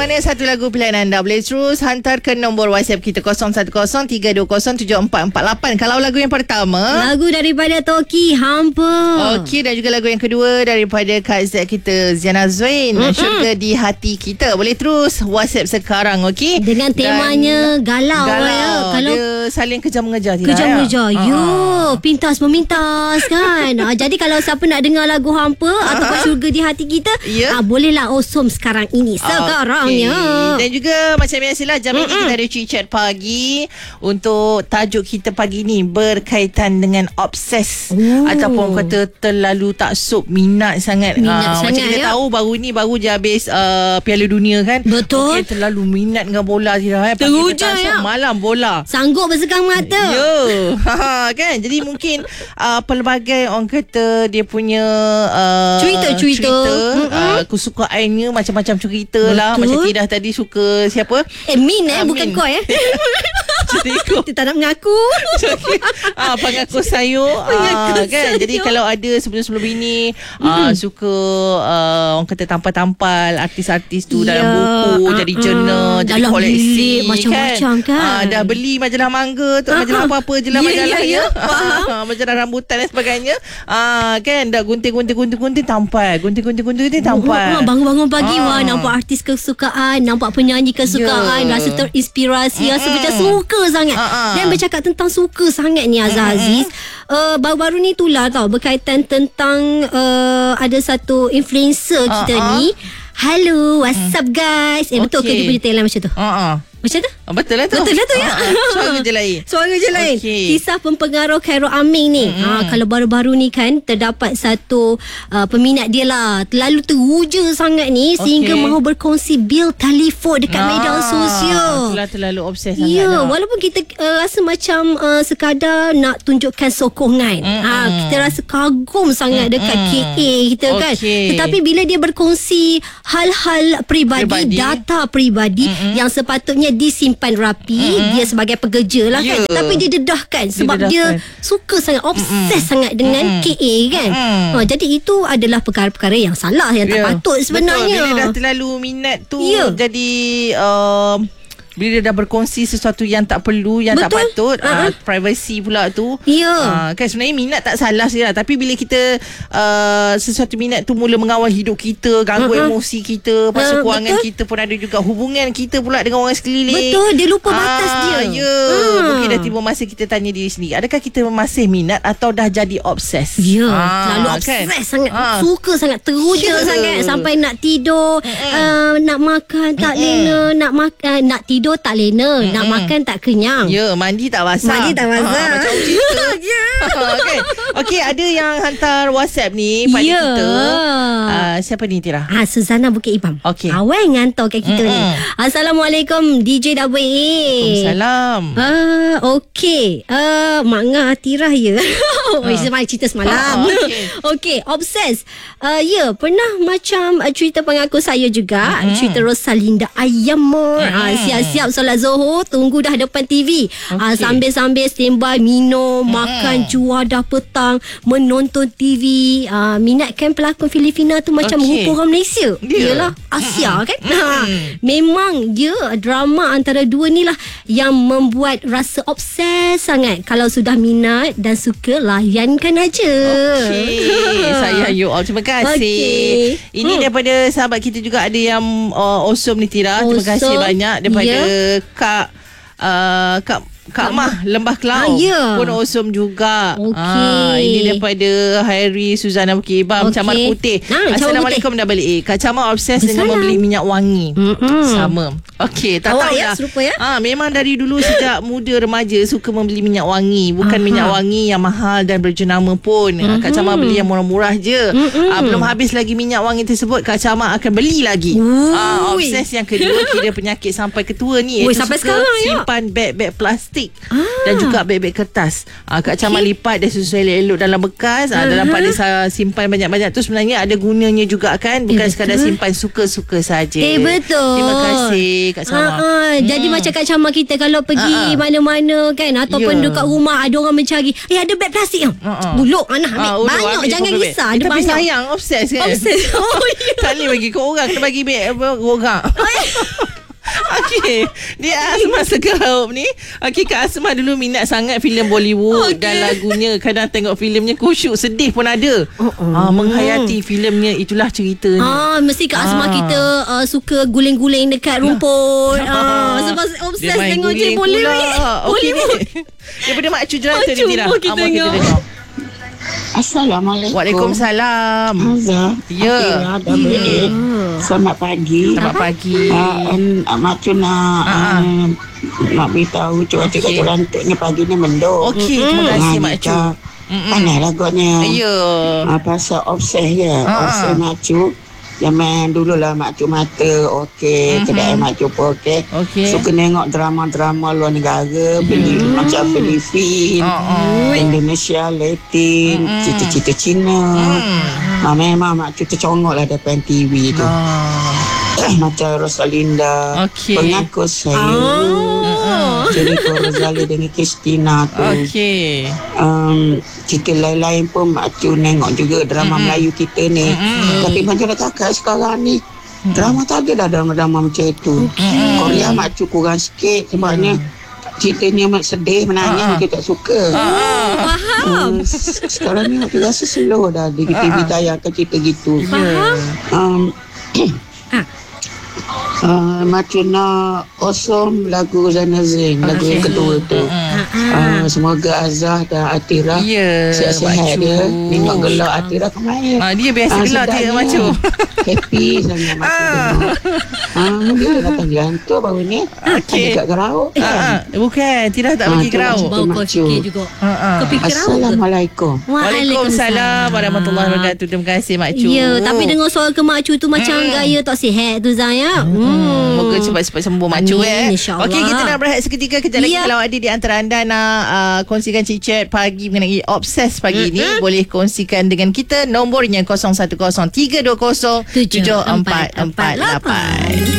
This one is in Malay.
mana satu lagu pilihan anda? Boleh terus hantar ke nombor WhatsApp kita 0103207448. Kalau lagu yang pertama, lagu daripada Toki, Hampa. Okey, dan juga lagu yang kedua daripada Kak Z kita, Ziana Zain, Syurga di Hati Kita. Boleh terus WhatsApp sekarang, okey? Dengan temanya galau. Kalau dia saling kejar mengejar. Kejar-mengejar. Pintas memintas kan. Jadi kalau siapa nak dengar lagu Hampa ataupun Syurga di Hati Kita, bolehlah Awesome sekarang ini. Sekarangnya. Dan juga macam biasalah, jam ini kita ada chit-chat pagi. Untuk tajuk kita pagi ni berkaitan dengan obses ataupun kata terlalu taksub, minat sangat. Macam kita tahu baru je habis Piala Dunia kan. Betul. Okay, terlalu minat dengan bola Teruja malam bola. Sanggup bersegang mata. Kan. Jadi mungkin pelbagai orang kata dia punya cerita. Kesukaannya macam-macam cerita lah. Macam Tidah tadi suka siapa? Min bukan kau Dia tak nak mengaku. Pengaku sayur kan. Jadi kalau ada sebelum-sebelum ini suka orang kata tampal-tampal artis-artis tu dalam buku, jadi jurnal, jadi koleksi macam-macam kan. Dah beli majalah mangga tu, majalah apa-apa je lah majalah majalah rambutan dan sebagainya. Kan dah gunting tampal. Bangun-bangun pagi nampak artis kesukaan, nampak penyanyi kesukaan, rasa terinspirasi, rasa macam suka sangat. Dan bercakap tentang suka sangat ni Aziz, baru-baru ni itulah tau, berkaitan tentang ada satu influencer kita ni. Hello, what's up guys? Betul ke dia punya tagline macam tu? Macam tu? Betul lah tu ya. Suara je lain. Kisah pempengaruh Khairul Aming ni. Kalau baru-baru ni kan terdapat satu peminat dia lah, terlalu teruja sangat ni sehingga mahu berkongsi bil telefon dekat media sosial. Terlalu obses sangat. Walaupun kita rasa macam sekadar nak tunjukkan sokongan. Kita rasa kagum sangat dekat KA kita kan. Tetapi bila dia berkongsi hal-hal peribadi, data peribadi yang sepatutnya disimpan rapi, dia sebagai pekerja lah kan, tetapi dia dedahkan sebab dia suka sangat, obses sangat dengan KA kan. Jadi itu adalah perkara-perkara yang salah, yang tak patut sebenarnya. Betul, bila dah terlalu minat tu jadi bila dia dah berkongsi sesuatu yang tak perlu, yang tak patut, privacy pula tu. Kan sebenarnya minat tak salah saja, tapi bila kita sesuatu minat tu mula mengawal hidup kita, ganggu emosi kita, pasal kewangan kita pun ada juga, hubungan kita pula dengan orang sekeliling. Betul, dia lupa batas dia. Mungkin dah tiba masa kita tanya diri sendiri, adakah kita masih minat atau dah jadi obses? Terlalu obses sangat, suka sangat, teruja sangat, sampai nak tidur, nak makan tak lena, nak tidur tak lena, nak makan tak kenyang. Mandi tak basah. Macam cerita. Okey, ada yang hantar WhatsApp ni pada kita. Siapa ni Tira? Suzana Bukit Ibam. Awal ngantar kat kita ni. Assalamualaikum DJ WA. Waalaikumsalam. Okey. Mak Ngah Tira ya. Cerita semalam. Okey, obses. Pernah macam cerita pengaku saya juga, cerita Rosalinda Ayyamur. Siap-siap solat Zuhur, tunggu dah depan TV. Sambil-sambil standby minum, makan juadah petang, menonton TV. Minatkan pelakon Filipina tu macam rupa orang Malaysia. Yalah, Asia kan. Memang dia drama antara dua ni lah yang membuat rasa obses sangat. Kalau sudah minat dan suka, layankan aja. Sayang you all, terima kasih. Ini daripada sahabat kita juga ada yang awesome ni Tira. Terima kasih banyak daripada Kak Mah Lembah Kelau pun awesome juga. Ini daripada Hairi Suzana Bukit Ibam, Camar Putih. Assalamualaikum dah balik. Kak Camar obses dengan membeli minyak wangi. Sama. Tak tahu lah. Serupa ya. Memang dari dulu sejak muda remaja suka membeli minyak wangi. Bukan minyak wangi yang mahal dan berjenama pun. Kak Camar beli yang murah-murah je. Belum habis lagi minyak wangi tersebut, Kak Camar akan beli lagi. Obses yang kedua, kira penyakit sampai ketua ni, iaitu sampai suka sekarang simpan beg-beg plastik dan juga beg-beg kertas. Kak Camar lipat dia susun elok-elok dalam bekas. Dalam pada simpan banyak-banyak tu sebenarnya ada gunanya juga kan. Bukan sekadar simpan suka-suka saja. Betul. Terima kasih. boleh Kak Sama. Jadi macam Kak Sama kita kalau pergi mana-mana kan, ataupun dekat rumah ada orang mencari, ada beg plastik buluk anak ambil banyak, jangan risau, ada tapi banyak. sayang obses kan. Tak boleh bagi ke orang, kena bagi beg orang. Okey, dia Asma Segaup ni. Okey, Kak Asma dulu minat sangat filem Bollywood dan lagunya. Kadang tengok filemnya kusyuk, sedih pun ada. Menghayati filemnya, itulah ceritanya. Mesti Kak Asma kita suka guling-guling dekat rumput. Sebab obses tengok je Bollywood. Daripada Mak Cu Jurata ni Tira. Kita tengok. Assalamualaikum. Waalaikumsalam. Azhar. Ya. Selamat pagi. Selamat pagi. Mak Cu nak beritahu cuaca kat Kelantan ni pagi ni mendung. Okey, terima kasih Mak Cu. Panas lagunya. Ya. Pasal obses je. Obses Mak Cu. Zaman dululah Mak Cu mata okey, kedai Mak Cu pun okey. Suka tengok drama-drama luar negara, beli macam Filipin, Indonesia, Latin, cerita-cerita Cina. Memang Mak Cu tercongok lah depan TV tu. Macam Rosalinda, Pengaku Saya, cerita Rosalia dengan Christina tu. Cerita lain-lain pun Mak Cu tengok juga drama Melayu kita ni. Tapi macam dah cakap sekarang ni, drama tak ada dah drama-drama macam itu. Korea Mak Cu kurang sikit sebabnya ceritanya sedih, menangis, kita tak suka. Faham. Sekarang ni Mak Cu rasa slow dah di TV tayangkan cerita gitu. Faham. Macam nak kosong lagu Zana Zain, lagu yang kedua tu. Semoga Azhar dan Atira sihat-sihat dia. Tengok gelak Atira kemarin. Dia biasa gelak dia macam happy sangat macam dia datang gantung baru ni. Dekat Gerau kan? Bukan, Tira tak pergi Gerau. Baru kau fikir juga. Kau fikir Gerau. Assalamualaikum. Waalaikumsalam warahmatullahi wabarakatuh. Terima kasih Mak Cu. Ya, tapi dengar suara ke Mak Cu tu macam gaya tak sihat tu Zaya. Moga cepat-cepat sembuh Mak Cu. Okey, kita nak berehat seketika. Kejap lagi kalau ada di antara anda nak kongsikan chat pagi mengenai obses pagi ni, boleh kongsikan dengan kita. Nombornya 0103207448.